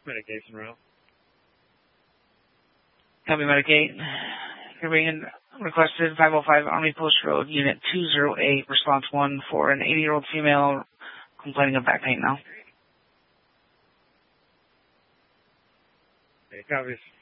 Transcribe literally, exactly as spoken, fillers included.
medication route. Copy Medicaid. You're being requested five oh five Army Post Road, Unit two oh eight, Response one for an eighty-year-old female complaining of back pain now. Okay, copies.